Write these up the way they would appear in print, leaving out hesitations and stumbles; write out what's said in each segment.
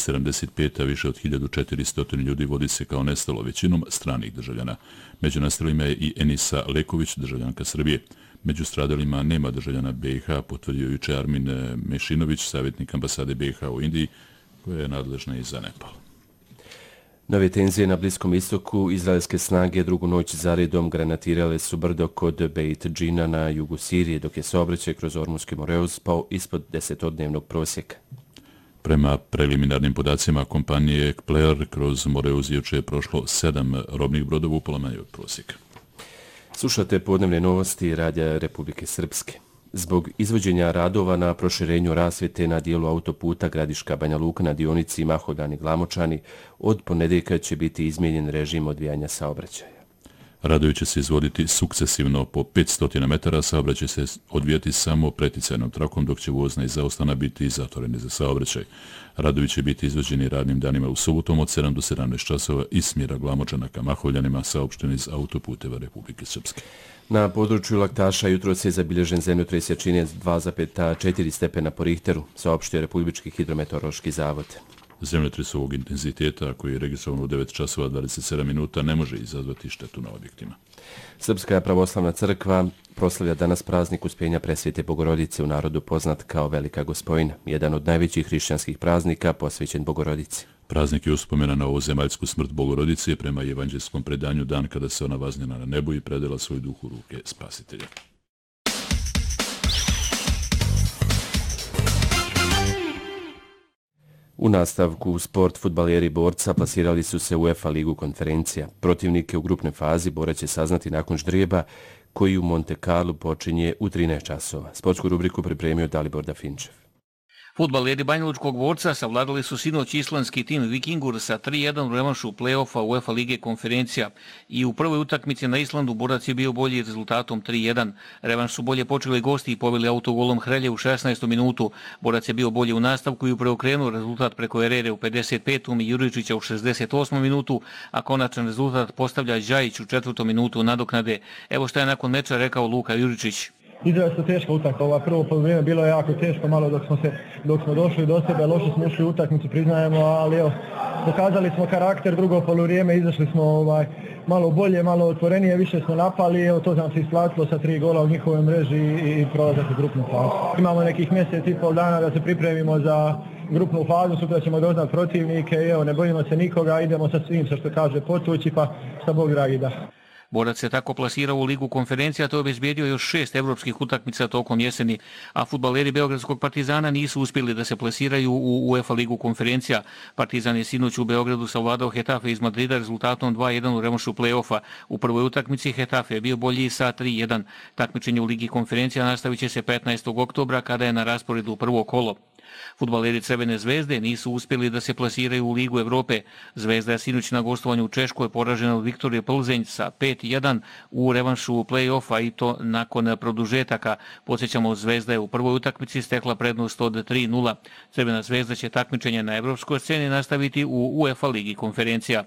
1975. više od 1400 ljudi vodi se kao nestalo, većinom stranih državljana. Među nestalima je i Enisa Leković, državljanka Srbije. Među stradalima nema državljana BiH, potvrdio juče Armin Mešinović, savjetnik ambasade BiH u Indiji, koja je nadležna i za Nepal. Nove tenzije na Bliskom istoku, izraelske snage drugu noć zaredom granatirale su brdo kod Beit Džina na jugu Sirije, dok je saobraćaj kroz Ormuski Moreuz pao ispod 10-dnevnog prosjeka. Prema preliminarnim podacima kompanije Player kroz Moreuz juče je prošlo 7 robnih brodova, upola manje od prosjeka. Slušate podnevne novosti Radija Republike Srpske. Zbog izvođenja radova na proširenju rasvjete na dijelu autoputa Gradiška Banja Luka na dionici Maholjani-Glamočani, od ponedjeljka će biti izmijenjen režim odvijanja saobraćaja. Radovi će se izvoditi sukcesivno po 500 metara, saobraćaj se odvijati samo preticajnom trakom, dok će vozna i zaostana biti zatvoreni za saobraćaj. Radovi će biti izvođeni radnim danima u subotom od 7 do 17 časova iz smjera Glamočana ka Maholjanima, saopšteni iz autoputeva Republike Srpske. Na području Laktaša jutros je zabilježen zemljotres jačine 2,4 stepena po Richteru, saopštio Republički hidrometeorološki zavod. Zemljotres ovog intenziteta, koji je registrovan u 9 časova 27 minuta, ne može izazvati štetu na objektima. Srpska pravoslavna crkva proslavlja danas praznik Uspjenja Presvete Bogorodice, u narodu poznat kao Velika Gospojina, jedan od najvećih hrišćanskih praznika posvećen Bogorodici. Praznik je uspomena na ovozemaljsku smrt Bogorodice prema evanđelskom predanju, dan kada se ona vaznjela na nebu i predala svoj duh u ruke Spasitelja. U nastavku sport fudbaleri Borca plasirali su se u UEFA ligu konferencija. Protivnike u grupnoj fazi Borac će saznati nakon ždrijeba koji u Monte Carlo počinje u 13 časova. Sportsku rubriku pripremio Dalibor Dafinčev. Fudbaleri Banjalučkog Borca savladali su sinoć islandski tim Vikingur sa 3-1 u revanšu play-offa UEFA lige konferencija i u prvoj utakmici na Islandu Borac je bio bolji rezultatom 3-1. Revanš su bolje počeli gosti i pobili autogolom Hrelje u 16. minutu. Borac je bio bolji u nastavku i u preokrenuo rezultat preko Erere u 55. i Juričića u 68. minutu, a konačan rezultat postavlja Đajić u 4. minutu nadoknade. Evo što je nakon meča rekao Luka Juričić. Izrazito teška utakmica. Ova prvo polovina bilo je jako teško, malo dok smo došli do sebe, loše smo ušli u utakmicu, priznajemo, ali evo, pokazali smo karakter, drugo polovrijeme, izašli smo malo bolje, malo otvorenije, više smo napali, evo to nam se isplatilo sa 3 gola u njihovoj mreži i prolazati grupnu fazu. Imamo nekih mjesec i pol dana da se pripremimo za grupnu fazu, sutra ćemo doznat protivnike i evo, ne bojimo se nikoga, idemo sa svim, što kaže, potući, pa šta Bog dragi da. Borac se tako plasirao u ligu konferencija, to je obezbijedio još 6 evropskih utakmica tokom jeseni, a fudbaleri Beogradskog Partizana nisu uspjeli da se plasiraju u UEFA ligu konferencija. Partizan je sinoć u Beogradu savladao Hetafe iz Madrida rezultatom 2-1 u revanšu play-offa. U prvoj utakmici Hetafe je bio bolji sa 3-1. Takmičenje u ligi konferencija nastavit će se 15. oktobra kada je na rasporedu prvo kolo. Fudbaleri Crvene zvezde nisu uspjeli da se plasiraju u Ligu Evrope. Zvezda je sinoć na gostovanju u Češkoj poražena od Viktorije Plzenj sa 5-1 u revanšu play-offa i to nakon produžetaka. Podsjećamo, Zvezda je u prvoj utakmici stekla prednost od 3-0. Crvena zvezda će takmičenje na evropskoj sceni nastaviti u UEFA ligi konferencija.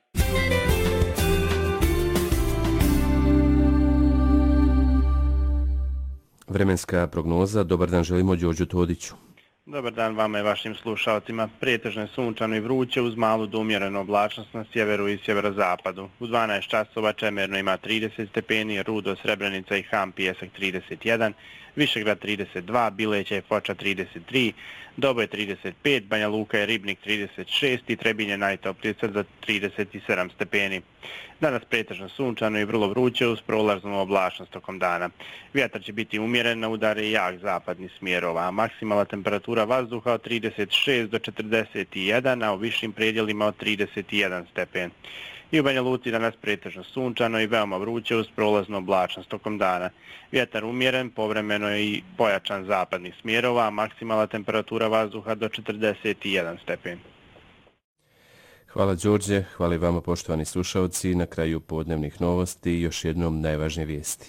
Vremenska prognoza. Dobar dan, želimo Đorđu Todiću. Dobar dan vama i vašim slušalcima. Pretežno je sunčano i vruće uz malu do umjerenu oblačnost na sjeveru i sjeverozapadu. U 12 časova Čemerno ima 30 stepeni, Rudo, Srebrenica i Ham Pijesak 31, Višegrad 32, Bileća i Foča 33, Doboj 35, Banja Luka i Ribnik 36 i Trebinje najtoplije za 37 stepeni. Danas pretežno sunčano i vrlo vruće uz prolaznu oblačnost tokom dana. Vjetar će biti umjeren, na udare jak zapadni smjerova, a maksimalna temperatura vazduha od 36 do 41, a u višim predjelima od 31 stepen. I u Banja Luci danas pretežno sunčano i veoma vruće uz prolaznu oblačnost tokom dana. Vjetar umjeren, povremeno je i pojačan zapadnih smjerova, a maksimalna temperatura vazduha do 41 stepen. Hvala Đorđe, hvala i vama poštovani slušalci. Na kraju podnevnih novosti još jednom najvažnije vijesti.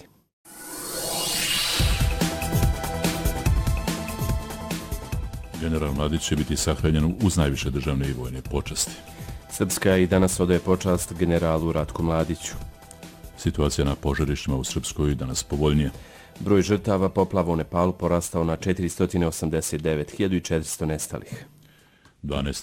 General Mladić će biti sahranjen uz najviše državne i vojne počasti. Srpska i danas odaje počast generalu Ratku Mladiću. Situacija na požarištima u Srpskoj danas povoljnije. Broj žrtava poplava u Nepalu porastao na 489.400 nestalih. 12